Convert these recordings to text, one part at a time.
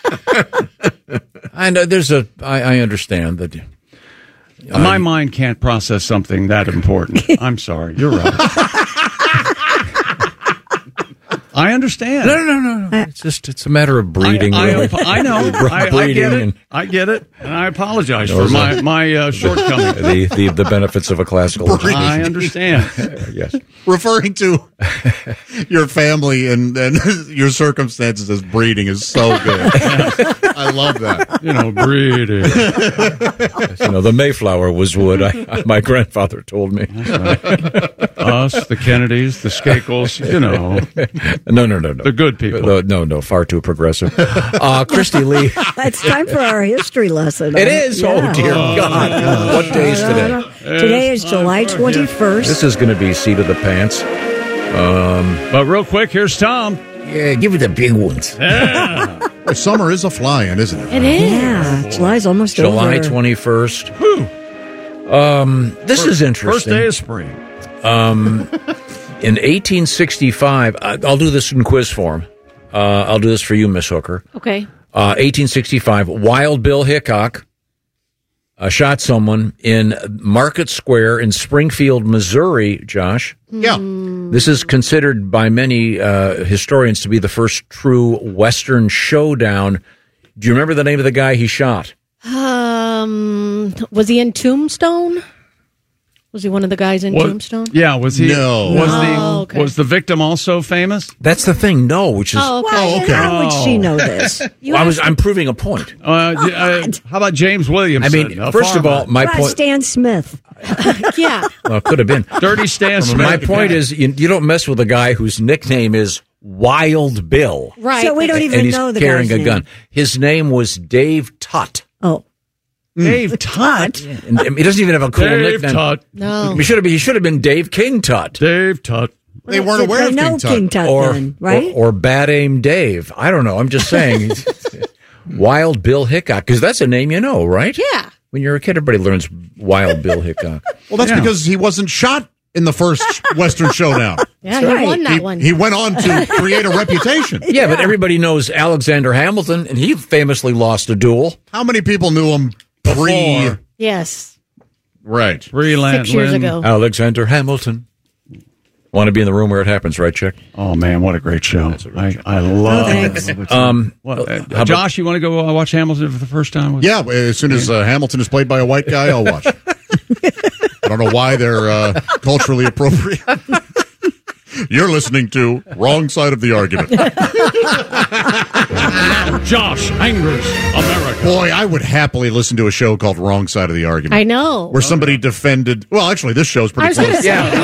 I know I understand that. My mind can't process something that important. I'm sorry. You're right. I understand. No. It's a matter of breeding. I know. Breeding. I get it. And I apologize for my shortcoming. The benefits of a classical education. I understand. Yes. Referring to your family and your circumstances as breeding is so good. I love that. Breeding. The Mayflower was wood. My grandfather told me. Us, the Kennedys, the Skakels, No. The good people. No, far too progressive. Christy Lee. It's time for our history lesson. It is? Yeah. Oh, dear God. What day is today? Today is July 21st. This is going to be seat of the pants. But real quick, here's Tom. Yeah, give it the big ones. Yeah. Well, summer is a fly-in, isn't it? It is. Yeah, July's almost July over. 21st. This is interesting. First day of spring. In 1865, I'll do this in quiz form. I'll do this for you, Miss Hooker. Okay. 1865, Wild Bill Hickok shot someone in Market Square in Springfield, Missouri, Josh. Yeah. This is considered by many historians to be the first true Western showdown. Do you remember the name of the guy he shot? Was he in Tombstone? Was he one of the guys in Tombstone? Yeah, was he? No. Okay. Was the victim also famous? That's the thing. No, which is Okay. How would she know this? I'm proving a point. How about James Williamson? I mean, first of all, my point. Stan Smith. Yeah. Well, it could have been. Dirty Stan Smith. My point is, you don't mess with a guy whose nickname is Wild Bill. Right. So we don't even and he's know the carrying guy's a gun. name. His name was Dave Tutt. Oh. Dave Tutt. And he doesn't even have a cool Dave nickname. Tutt. No. He should have been Dave King Tutt. Dave Tutt. They weren't aware of know King Tut then, right? Or Bad Aim Dave. I don't know. I'm just saying. Wild Bill Hickok, because that's a name you know, right? Yeah. When you're a kid, everybody learns Wild Bill Hickok. Well, that's because he wasn't shot in the first Western showdown. Yeah, That's he won right. that one. He went on to create a reputation. Yeah, but everybody knows Alexander Hamilton, and he famously lost a duel. How many people knew him pre? Yes. Right. 6 years ago. Alexander Hamilton. Want to be in the room where it happens, right, Chick? Oh, man, what a great show. I love thanks. Josh, you want to go watch Hamilton for the first time? Yeah, as soon as Hamilton is played by a white guy, I'll watch. I don't know why they're culturally appropriate. You're listening to Wrong Side of the Argument. Josh Angers America. Boy, I would happily listen to a show called Wrong Side of the Argument. I know. Where somebody defended... Well, actually, this show's pretty close.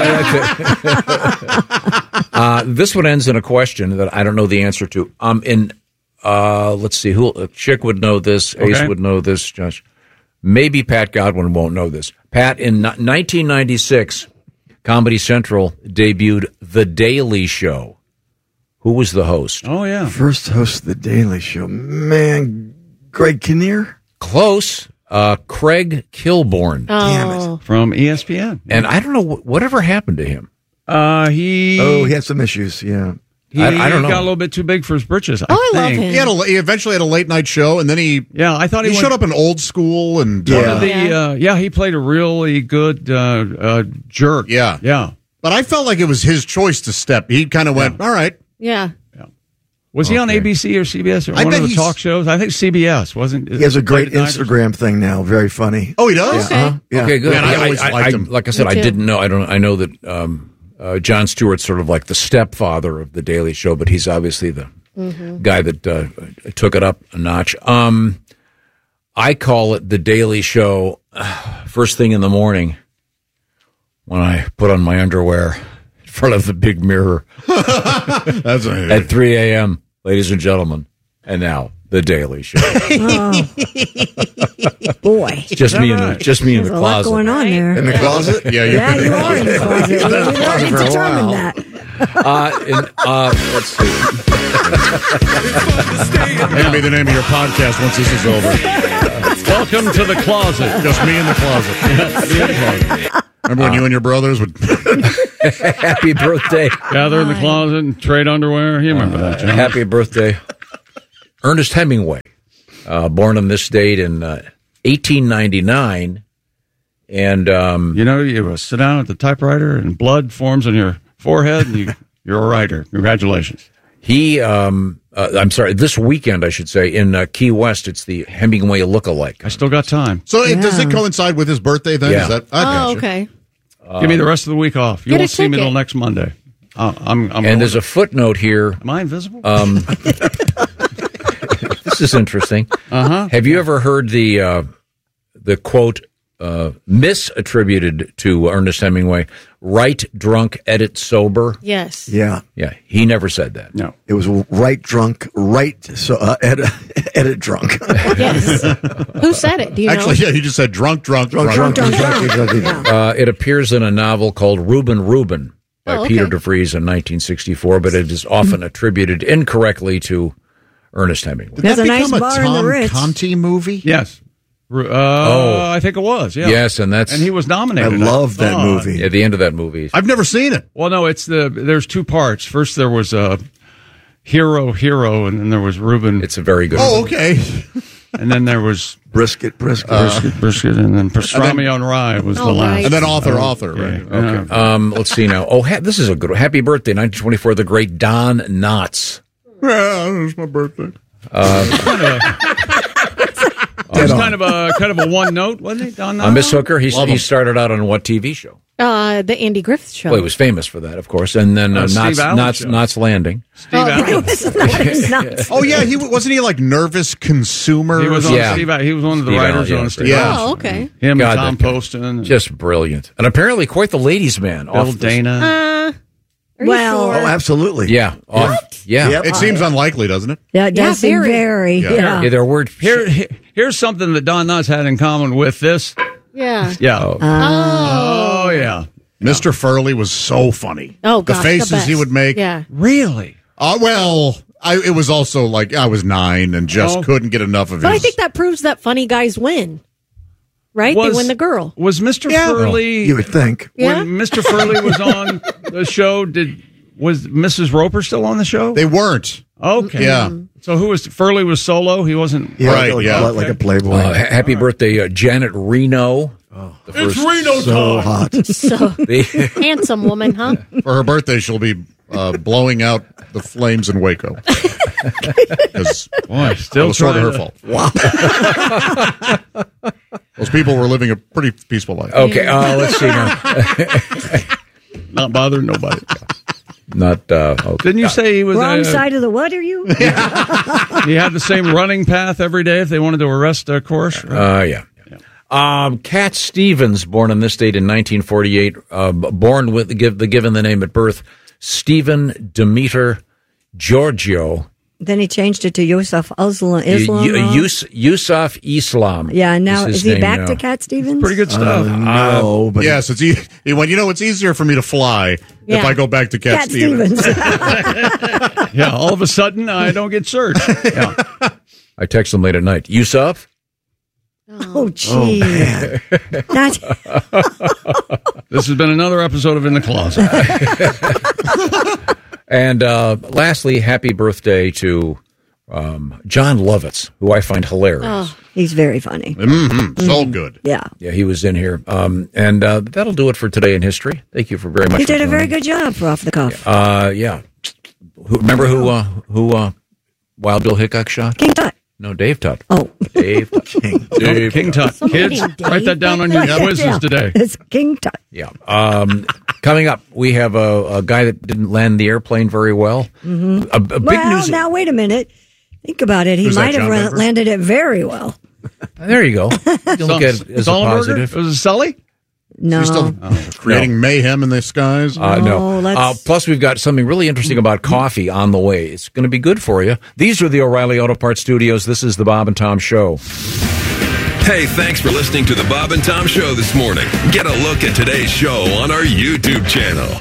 This one ends in a question that I don't know the answer to. Let's see, Chick would know this, Ace would know this, Josh. Maybe Pat Godwin won't know this. Pat, in 1996, Comedy Central debuted The Daily Show. Who was the host? Oh, yeah. First host of The Daily Show. Man, Greg Kinnear? Close. Craig Kilborn. Oh. From ESPN. And I don't know, whatever happened to him? He had some issues, yeah. I don't know. Got a little bit too big for his britches. I love him. He eventually had a late night show, and then I thought he showed up in Old School, and he played a really good jerk. Yeah. But I felt like it was his choice to step. He kind of went, all right. Yeah. Was he on ABC or CBS or one of the talk shows? I think CBS wasn't. He has a great Instagram thing now. Very funny. Oh, he does? Yeah. Yeah. Okay, good. Man, I always liked him. Like I said, I didn't know. I know that Jon Stewart's sort of like the stepfather of The Daily Show, but he's obviously the guy that took it up a notch. I call it The Daily Show first thing in the morning when I put on my underwear in front of the big mirror at 3 a.m., ladies and gentlemen. And now, The Daily Show. Boy. Just me in the There's a lot closet. going on there. In the closet? Yeah, Yeah, you are in the closet. We've already determined that. Let's see. That'll be the name of your podcast once this is over. Welcome to the closet. Just me in the closet. Remember when you and your brothers would... Happy birthday. Gather in the closet and trade underwear. You remember that, John? Happy birthday. Ernest Hemingway born on this date in 1899. And you sit down at the typewriter and blood forms on your forehead, and you're a writer. Congratulations. This weekend, I should say, in Key West, it's the Hemingway look-alike. I still got time. So does it coincide with his birthday then? Yeah. Is that, I gotcha. Okay. Give me the rest of the week off. You Get a won't see me ticket. till next Monday. I'm And there's a footnote here. Am I invisible? This is interesting. Uh-huh. Have you ever heard the quote misattributed to Ernest Hemingway? Write drunk, edit sober. Yes. Yeah. Yeah, he never said that. No. It was write drunk, edit drunk. Yes. Who said it? Do you Actually, know? yeah, he just said drunk. Exactly. It appears in a novel called Reuben by Oh, okay. Peter DeVries in 1964, but it is often attributed incorrectly to Ernest Hemingway. There's a nice become bar a in the Tom Ritz. Conti movie? Yes. I think it was. Yeah. Yes, and he was I nominated. love that thought. movie. at the end of that movie. I've never seen it. Well, no, there's two parts. First, there was a hero, and then there was Reuben, It's a very good Oh, movie. okay. and then there was Brisket. brisket, and then pastrami on rye was the Oh, last. right. And then author, right? Okay. Let's see now. This is a good one. Happy birthday, 1924, the great Don Knotts. Yeah, it's my birthday. It was kind of a one note, wasn't it? Don Miss Hooker, he Love him. started out on what TV show? The Andy Griffith Show. Well, he was famous for that, of course. And then Steve Allen show. Knott's Landing. Steve Allen. It's not. Oh, yeah, wasn't he like nervous consumer? He was on Yeah. Steve. He was one of the Steve Allen, writers yeah, on right. Steve. Yeah. Allen. Oh, okay. Him God, and Tom that guy. Poston. Just brilliant. And apparently quite the ladies' man. Bill off Dana. Are you Well, sure? Oh, absolutely. Yeah. Yeah. Yep. It seems unlikely, doesn't it? Yeah, it does seem very. very. Yeah. Yeah, their word. Here's something that Don Knotts had in common with this. Yeah. Yeah. Oh. Yeah. Mr. Furley was so funny. Oh, gosh, the faces best. he would make. Yeah. Really? It was also like I was 9 and just couldn't get enough of it. But I think that proves that funny guys win. Right? They win the girl. Was Mr. Furley? You would think. Yeah. When Mr. Furley was on the show, was Mrs. Roper still on the show? They weren't. Okay. Yeah. So who was Furley? Was solo? He wasn't. Yeah, Right, like, yeah. like a Playboy. Happy birthday, Janet Reno. The first, Reno so hot. So handsome woman, huh? For her birthday, she'll be blowing out the flames in Waco. 'Cause Boy, that still was sort of trying her to- fault. Wow. Those people were living a pretty peaceful life. Okay, let's see now. Not bothering nobody. Not. Okay. Didn't you say he was Wrong side of the what are you? he had the same running path every day if they wanted to arrest a course? Yeah. Cat Stevens, born on this date in 1948, born with given the name at birth, Stephen Demeter Giorgio. Then he changed it to Yusuf Islam. Yusuf Islam. Yeah, now his is he name back now. to Cat Stevens? Pretty good stuff. No, but Yes, he went, it's easier for me to fly if Yeah. I go back to Cat Cat Stevens. Stevens. Yeah, all of a sudden I don't get searched. Yeah. I text him late at night. Yusuf? Oh, gee. That's This has been another episode of In the Closet. And lastly, happy birthday to John Lovitz, who I find hilarious. he's very funny. So good. Yeah. Yeah, he was in here. And that'll do it for Today in History. Thank you for very much. You did for a very joining. good job for Off the Cuff. Yeah. Remember who Wild Bill Hickok shot? King Tut. No, Dave Tut. Oh. Dave Tut. Dave King Tut. Somebody Kids, named Dave write that down on your quizzes Yeah. today. It's King Tut. Yeah. Coming up, we have a guy that didn't land the airplane very well. A big Well, news. now, wait a minute. Think about it. He Who's that, might have John Denver? landed it very well. There you go. You can look at it as a Sullenberger? positive. Was it Sully? No. You're still creating mayhem in the skies. No, No. let's- Plus, we've got something really interesting about coffee on the way. It's going to be good for you. These are the O'Reilly Auto Parts Studios. This is the Bob and Tom Show. Hey, thanks for listening to the Bob and Tom Show this morning. Get a look at today's show on our YouTube channel.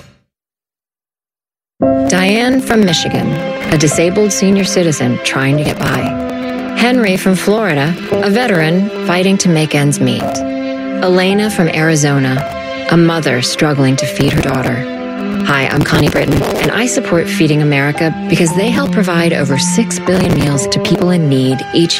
Diane from Michigan, a disabled senior citizen trying to get by. Henry from Florida, a veteran fighting to make ends meet. Elena from Arizona, a mother struggling to feed her daughter. Hi, I'm Connie Britton, and I support Feeding America because they help provide over 6 billion meals to people in need each